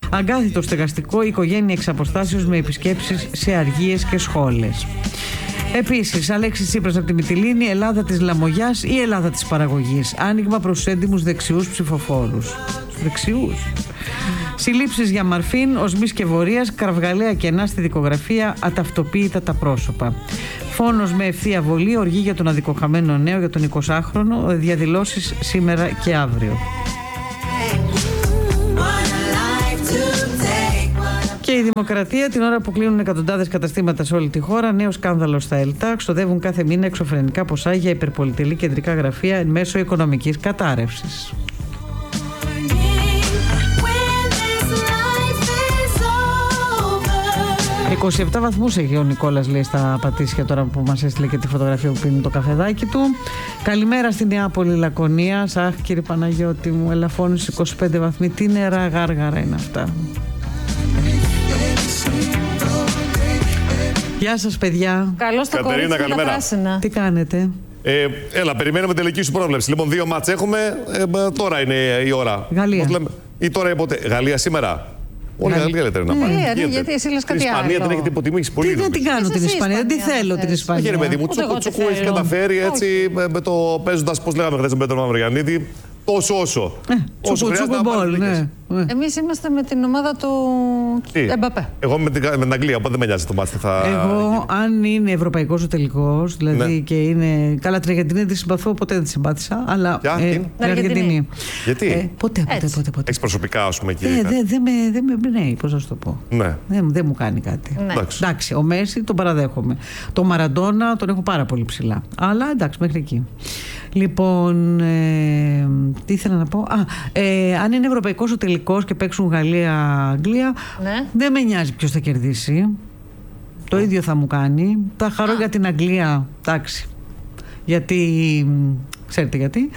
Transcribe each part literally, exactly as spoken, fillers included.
Αγκάθιτο στεγαστικό, οικογένεια εξ αποστάσεως με επισκέψεις σε αργίες και σχόλες. Επίσης, Αλέξης Τσίπρας από τη Μυτιλήνη, Ελλάδα της Λαμογιάς ή Ελλάδα της παραγωγής. Άνοιγμα προς έντιμους δεξιούς ψηφοφόρους. Δεξιούς. Συλλήψεις για Μαρφίν, οσμής και βορείας, κραυγαλαία κενά στη δικογραφία, αταυτοποίητα τα πρόσωπα. Φόνος με ευθεία βολή, οργή για τον αδικοχαμένο νέο, για τον εικοσάχρονο, διαδηλώσεις σήμερα και αύριο. Και η Δημοκρατία, την ώρα που κλείνουν εκατοντάδες καταστήματα σε όλη τη χώρα, νέο σκάνδαλο στα ΕΛΤΑ, ξοδεύουν κάθε μήνα εξωφρενικά ποσά για υπερπολιτελή κεντρικά γραφεία εν μέσω οικονομικής κατάρρευσης. είκοσι επτά βαθμούς έχει ο Νικόλας, λέει, στα Πατήσια, τώρα που μας έστειλε και τη φωτογραφία που πίνει το καφεδάκι του. Καλημέρα στη Νεάπολη Λακωνίας. Αχ, κύριε Παναγιώτη μου, ελαφώνεις είκοσι πέντε βαθμοί. Τι νερά γάργαρα είναι αυτά. Γεια σας, παιδιά. Καλώς το κορίτσι και τα πράσινα. Τι κάνετε? Ε, έλα, περιμένουμε τελική σου πρόβλεψη. Λοιπόν, δύο μάτς έχουμε. Ε, τώρα είναι η ώρα. Γαλλία. Ή τώρα ποτέ. Γαλλία σήμερα. Όλη η Γαλλία λέτε να πάει. Γαλλία, ναι, γιατί εσύ λες κάτι άλλο. Η Ισπανία την έχετε υποτιμήσει πολύ. Τι δεν την κάνω την Ισπανία, δεν τη θέλω την Ισπανία. Όχι, ρε παιδί μου, τσούκου τσούκου έχει καταφέρει έτσι με το παίζοντας, πώς λέγαμε χθες με τον Μαυρογιαννίδη. Τόσο όσο. Ε, όσο χρειάζεται να πάρει. Ναι. Εμείς είμαστε με την ομάδα του Εμπαπέ. Εγώ με την, με την Αγγλία, οπότε δεν με νοιάζει το μάτι. Θα... Εγώ, αν είναι ευρωπαϊκός ο τελικός, δηλαδή, ναι, και είναι. Καλά, την Αργεντινή δεν τη συμπαθώ, ποτέ δεν τη συμπάθησα. Αλλά. Ποια, ε, την Αργεντινή. Γιατί? Ε, ποτέ, ποτέ, ποτέ, ποτέ. Έχεις προσωπικά, ας πούμε, εκεί. Δεν δε, δε με, δε με εμπνέει, πώς να σου το πω. Ναι. Δεν δε μου κάνει κάτι. Ναι. Εντάξει. Εντάξει, ο Μέση τον παραδέχομαι. Το Μαραντόνα τον έχω πάρα πολύ ψηλά. Αλλά εντάξει, μέχρι εκεί. Λοιπόν, ε, τι ήθελα να πω. Α, ε, αν είναι ευρωπαϊκός ο τελικός και παίξουν Γαλλία-Αγγλία, ναι, δεν με νοιάζει ποιος θα κερδίσει. Το oh. ίδιο θα μου κάνει. Θα χαρώ ah. για την Αγγλία. Εντάξει. Γιατί. Ξέρετε γιατί.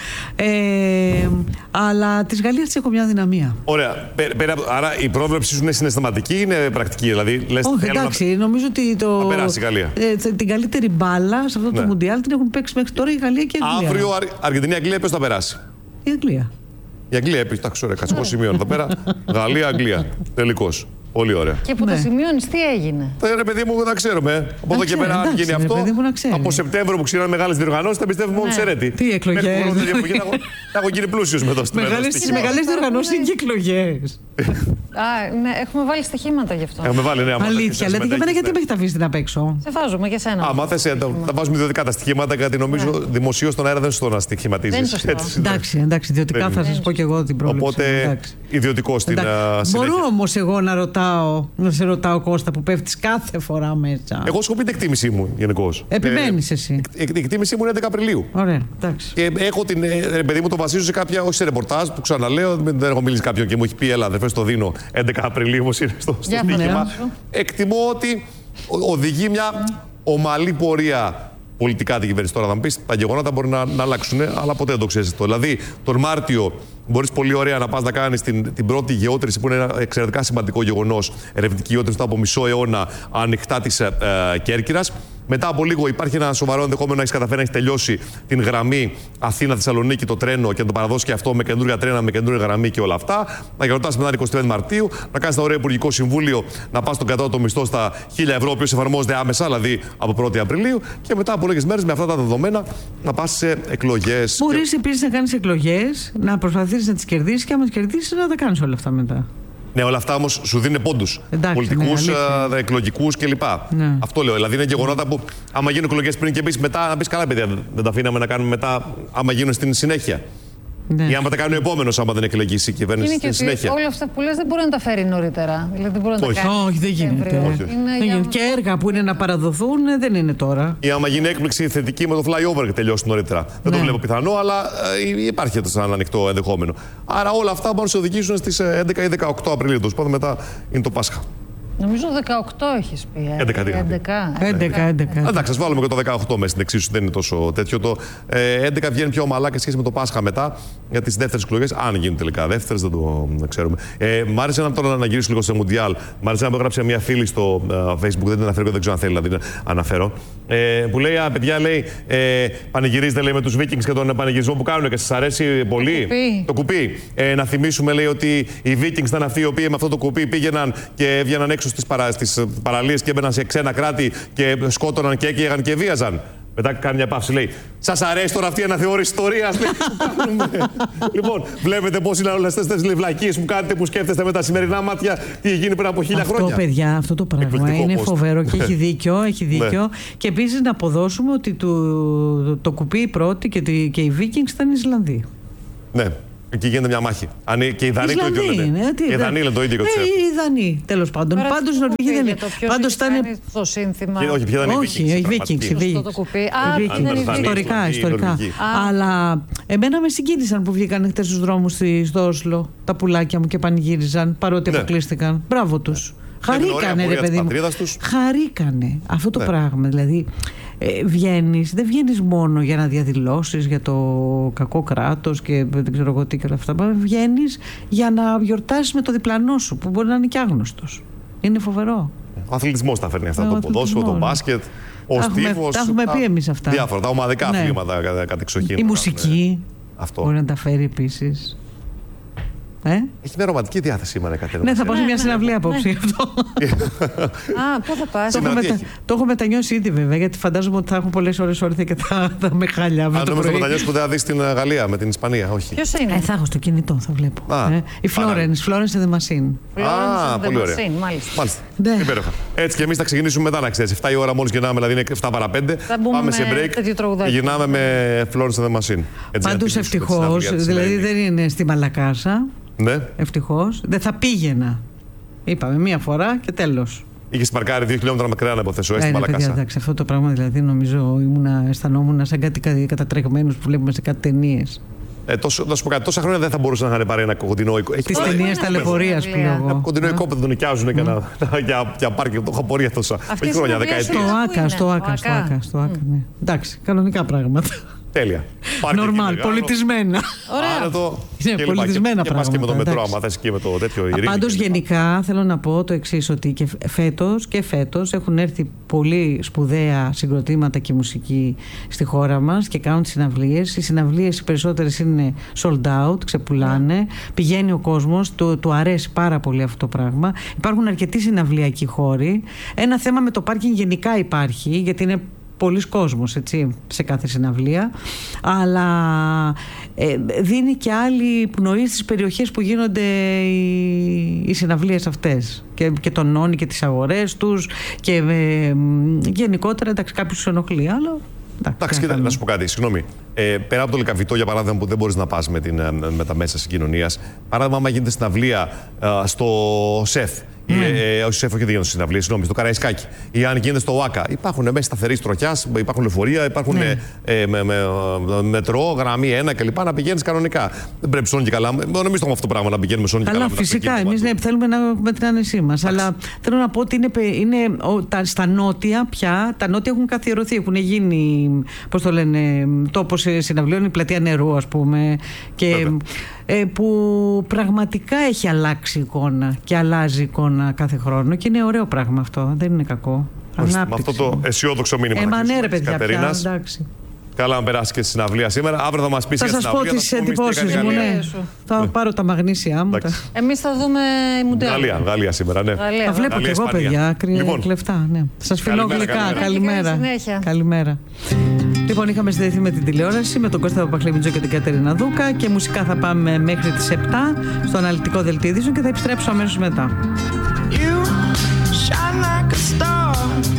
Ε, αλλά της Γαλλίας της έχω μια δυναμία. Ωραία. Πέρα, πέρα, άρα η πρόβλεψή σου είναι συναισθηματική ή είναι πρακτική? Δηλαδή, λες, όχι, εντάξει. Να... Νομίζω ότι το... θα περάσει η Γαλλία. Ε, την καλύτερη μπάλα σε αυτό, ναι, το Μουντιάλ την έχουν παίξει μέχρι τώρα η Γαλλία και η Αγγλία. Αύριο Αργεντινή-Αγγλία, ποιος θα περάσει? Η Αγγλία. Η Αγγλία επίσης. Εντάξει, ωραία. Κάτσε, εγώ σημειώνω εδώ πέρα. Γαλλία-Αγγλία. Τελικός. Πολύ ωραία. Και που, ναι, το σημειώνεις, τι έγινε? Ε, ρε παιδί μου, δεν ξέρουμε. Από εδώ και πέρα, αν γίνει αυτό. Από Σεπτέμβριο που ξεκινάνε μεγάλες διοργανώσεις, θα πιστεύουμε μόνο σε ρέτη. Τι εκλογές? Θα έχω γίνει πλούσιος με εδώ στην Ελλάδα. Οι μεγάλες διοργανώσεις είναι και εκλογές. Α, ναι, έχουμε βάλει στοιχήματα γι' αυτό. Έχουμε βάλει, ναι. Αλήθεια, λέτε για μένα, γιατί με έχετε αφήσει να παίξω? Σε βάζουμε για σένα. Άμα θες, θα βάζουμε ιδιωτικά τα στοιχήματα, γιατί νομίζω δημοσίως στον αέρα δεν σωστό να στοιχηματίζεις. Εντάξει, εντάξει, ιδιωτικά θα σας πω και εγώ την πρόβλεψη. Οπότε ιδιωτικό στην συνέχεια. Μπορώ όμως εγώ να ρωτάω, να σε ρωτάω, Κώστα, που πέφτεις κάθε φορά μέσα. Εγώ σου πω την εκτίμησή μου γενικώς. Επιμένεις εσύ? Η εκτίμησή μου είναι έντεκα Απριλίου. Ωραία, εντάξει. Και έχω την. Ρε παιδί μου, το βασίζω σε κάποια, όχι σε ρεπορτάζ που ξαναλέω, δεν έχω μιλήσει κάποιον και μου έχει πει, έλα, αδερφέ, το δίνω έντεκα Απριλίου, όμως είναι στο στοίχημα. Εκτιμώ ότι οδηγεί μια ομαλή πορεία πολιτικά την κυβέρνηση. Τώρα θα μου πεις, τα γεγονότα μπορεί να, να αλλάξουν, αλλά ποτέ δεν το ξέρεις αυτό. Δηλαδή, τον Μάρτιο μπορείς πολύ ωραία να πας να κάνεις την, την πρώτη γεώτρηση, που είναι ένα εξαιρετικά σημαντικό γεγονός, ερευνητική γεώτρηση μετά από μισό αιώνα ανοιχτά της ε, ε, Κέρκυρας. Μετά από λίγο υπάρχει ένα σοβαρό ενδεχόμενο να έχει καταφέρει να έχει τελειώσει την γραμμή Αθήνα-Θεσσαλονίκη, το τρένο, και να το παραδώσει και αυτό με καινούργια τρένα, με καινούργια γραμμή και όλα αυτά. Να γιορτάσει μετά την εικοστή πέμπτη Μαρτίου, να κάνει ένα ωραίο υπουργικό συμβούλιο, να πα στον κατώτατο μισθό στα χίλια ευρώ, ο οποίο εφαρμόζεται άμεσα, δηλαδή από πρώτη Απριλίου, και μετά από λίγες μέρες με αυτά τα δεδομένα να πα σε εκλογές. Μπορεί και... επίσης να κάνει εκλογές, να προσπαθήσει να τις κερδίσει, και άμα τις κερδίσει να τα κάνει όλα αυτά μετά. Ναι, όλα αυτά όμως σου δίνουν πόντους. Πολιτικούς, ναι, εκλογικούς κλπ. Ναι. Αυτό λέω. Δηλαδή είναι γεγονότα που άμα γίνουν εκλογές πριν και πει μετά, να πει καλά, παιδιά, δεν τα αφήναμε να κάνουμε μετά, άμα γίνουν στην συνέχεια. Ναι. Ή άμα τα κάνει ο επόμενος, άμα δεν εκλεγήσει η κυβέρνηση στην συνέχεια. Όλα αυτά που λες δεν μπορεί να τα φέρει νωρίτερα. Δηλαδή δεν μπορεί να όχι. τα κάνει. Όχι, δεν γίνεται. Όχι. Δεν γίνεται. Και έργα που είναι να παραδοθούν δεν είναι τώρα. Ή άμα γίνει έκπληξη θετική με το flyover και τελειώσει νωρίτερα. Ναι. Δεν το βλέπω πιθανό, αλλά ε, υπάρχει ένα ανοιχτό ενδεχόμενο. Άρα όλα αυτά μπορούν να σε οδηγήσουν στις έντεκα ή δεκαοκτώ Απριλίου. Το σπάθο μετά είναι το Πάσχα. Νομίζω δεκαοκτώ έχεις πει. έντεκα, έντεκα. Εντάξει, ας βάλουμε και το δεκαοκτώ μέσα στην εξίσου, δεν είναι τόσο τέτοιο. Το ε, έντεκα βγαίνει πιο ομαλά και σχέση με το Πάσχα μετά για τις δεύτερες εκλογές. Αν γίνουν τελικά δεύτερες, δεν το δεν ξέρουμε. Ε, μ' άρεσε να τώρα να γυρίσω λίγο σε Μουντιάλ. Μ' άρεσε να μου έγραψε μια φίλη στο uh, Facebook, δεν την αναφέρω, δεν ξέρω αν θέλει να την αναφέρω. Ε, που λέει, α, παιδιά, λέει, ε, πανηγυρίζετε λέει, με τους Vikings και τον πανηγυρισμό που κάνουν και σας αρέσει πολύ. Το κουπί. Το κουπί. Ε, να θυμίσουμε, λέει, ότι οι Vikings ήταν αυτοί οι οποίοι με αυτό το κουπί πήγαιναν και έβγαιναν έξω στις, παρα, στις παραλίες και έμπαιναν σε ξένα κράτη και σκότωναν και έκαιγαν και βίαζαν. Μετά κάνει μια παύση, λέει: σας αρέσει τώρα αυτή η αναθεώρηση ιστορίας, λέει, που κάνουμε. Λοιπόν, βλέπετε πώς είναι όλες αυτές τις βλακίες που κάνετε, που σκέφτεστε με τα σημερινά μάτια τι έγινε πριν από χίλια χρόνια. Αυτό, παιδιά, αυτό το πράγμα εκπληκτικό είναι φοβερό και έχει δίκιο. Έχει δίκιο. Ναι. Και επίσης να αποδώσουμε ότι το, το, το κουπί πρώτη και, τη, και οι Vikings ήταν Ισλανδοί. Ναι. Εκεί γίνεται μια μάχη. Και οι Δανείοι το ίδιο λένε. Ναι, οι Δανείοι λένε το ίδιο και ε, οι Δανείοι, τέλος πάντων. Πάντως οι Νορβηγοί δεν είναι. Πάντως ήταν το σύνθημα. Όχι, ποια ήταν οι Vikings. Ιστορικά, ιστορικά. Αλλά εμένα με συγκίνησαν που βγήκαν χτες στους δρόμους στο Όσλο τα πουλάκια μου και πανηγύριζαν παρότι αποκλείστηκαν. Μπράβο τους. Χαρήκανε, ρε παιδί μου. Χαρήκανε αυτό το πράγμα. Δηλαδή, ε, βγαίνεις, δεν βγαίνεις μόνο για να διαδηλώσεις για το κακό κράτος και δεν ξέρω εγώ τι και όλα αυτά. Βγαίνεις για να γιορτάσεις με το διπλανό σου που μπορεί να είναι και άγνωστος. Είναι φοβερό. Ο αθλητισμός τα φέρνει αυτά. Ο το ποδόσφαιρο, το μπάσκετ, ο στίβος. Τα έχουμε πει εμείς αυτά. Διάφορα. Τα ομαδικά ναι. αθλήματα κατά εξοχήν. Η μουσική ναι. μπορεί να τα φέρει επίσης. Ε? Έχει μια ρομαντική διάθεση σήμερα, Κατερίνα. Ναι, θα πάω σε μια συναυλία απόψε γι' αυτό. Α, πού θα πας? Το έχω μετανιώσει ήδη βέβαια, γιατί φαντάζομαι ότι θα έχω πολλές ώρες όρθια και τα μεχάλια. Αν νομίζω το μετανιώσει που δεν θα δεις στην Γαλλία με την Ισπανία, όχι. Ποιος είναι? Θα έχω στο κινητό, θα βλέπω. Η Florence, Florence and the Machine. Α, πολύ ωραία. Μάλιστα. Υπέροχα. Έτσι και εμείς θα ξεκινήσουμε μετά να ξέρεις. εφτά η ώρα μόλις γυρνάμε, δηλαδή είναι εφτά παρά πέντε. Πάμε σε break και γυρνάμε με Florence and the Machine. Πάντως ευτυχώς, δηλαδή δεν είναι στη Μαλακάσα. Ναι. Ευτυχώς. Δεν θα πήγαινα. Είπαμε μία φορά και τέλος. Είχε παρκάρει δύο χιλιόμετρα μακριά να υποθέσω, έστω Μαλακάσα. Εντάξει, αυτό το πράγμα δηλαδή νομίζω ήμουνα, αισθανόμουν σαν κάτι κατατρεγμένους που βλέπουμε σε κάτι ταινίες. Ε, τόσο, να σου πω κάτι, τόσα χρόνια δεν θα μπορούσαν να είχαν πάρει ένα κοντινό οικόπεδο. Τις ταινίες ταλαιπωρίας που λέω. Ένα κοντινό οικόπεδο το νοικιάζουν mm. να, για, για πάρκι. Το είχα πορεία τόσα. Όχι χρόνια, δεκαετίες. Στο Άκα, στο Άκα, στο Άκα. Στο Άκα ναι. Εντάξει, κανονικά πράγματα. Τέλεια. Νορμάλ, πολιτισμένα. Ωραία. Το... Είναι πολιτισμένα πράγματα. Και πας και με το μετρό, άμα θες και με το τέτοιο ειρήνη. Πάντως γενικά θέλω να πω το εξής, ότι και φέτος και φέτος έχουν έρθει πολύ σπουδαία συγκροτήματα και μουσική στη χώρα μας και κάνουν συναυλίες. Οι συναυλίες οι περισσότερες είναι sold out, ξεπουλάνε. Yeah. Πηγαίνει ο κόσμος, του, του αρέσει πάρα πολύ αυτό το πράγμα. Υπάρχουν αρκετοί συναυλιακοί χώροι. Ένα θέμα με το πάρκινγκ γενικά υπάρχει, γιατί είναι πολλοί κόσμος, έτσι, σε κάθε συναυλία, αλλά ε, δίνει και άλλη πνοή στις περιοχές που γίνονται οι, οι συναυλίες αυτές και, και τονώνει και τις αγορές τους και ε, γενικότερα, εντάξει, κάποιους τους ενοχλεί, αλλά εντάξει, κοίτα, να σου πω κάτι, συγγνώμη. Ε, πέρα από το Λυκαβητό, για παράδειγμα, που δεν μπορείς να πας με, την, με τα μέσα συγκοινωνίας, παράδειγμα, άμα γίνεται συναυλία α, στο ΣΕΦ, mm. ε, όχι στο ΣΕΦ, όχι δεν γίνεται στο συναυλία, συγγνώμη, στο Καραϊσκάκι, ή αν γίνεται στο ΟΑΚΑ, υπάρχουν μέσα σταθερή τροχιά, υπάρχουν λεωφορεία, υπάρχουν mm. ε, με, με, μετρό, γραμμή ένα κλπ. Να πηγαίνεις κανονικά. Δεν πρέπει σώνει και καλά. Νομίζω το αυτό το πράγμα να πηγαίνουμε σώνει και καλά. Αλλά φυσικά, εμείς ναι, θέλουμε να έχουμε την άνεσή μας. Αλλά θέλω να πω ότι είναι, είναι ο, τα, στα νότια πια, τα νότια έχουν καθιερωθεί, έχουν γίνει, πώς το λένε, τόπος συναυλίων, η πλατεία Νερού, ας πούμε, και ε, που πραγματικά έχει αλλάξει εικόνα και αλλάζει εικόνα κάθε χρόνο και είναι ωραίο πράγμα αυτό, δεν είναι κακό. Με αυτό το αισιόδοξο μήνυμα. Ε, μα ναι, ρε παιδιά, πια, εντάξει. Καλά να περάσει και στη συναυλία σήμερα. Αύριο θα μας πεις για την συναυλία. Θα σας πω τις εντυπώσεις μου, ναι. Θα πάρω τα μαγνήσια μου. Εμείς θα δούμε η Μουντιάλ. Γαλλία, Γαλλία σήμερα, ναι. Τα βλέπω και εγώ, παιδιά, κλεφτά. Σας φιλώ γλυκά. Καλημέρα. Καλημέρα. Λοιπόν, είχαμε συνδεθεί με την τηλεόραση, με τον Κώστα Παπαχλεμιτζό και την Κατερίνα Δούκα και μουσικά θα πάμε μέχρι τις επτά στο αναλυτικό δελτίο ειδήσεων και θα επιστρέψω αμέσως μετά. You shine like a star.